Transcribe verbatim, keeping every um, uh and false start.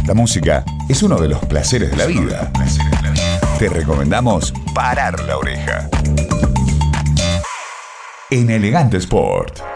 La música es uno de los placeres de la vida. Te recomendamos parar la oreja. En Elegante Sport.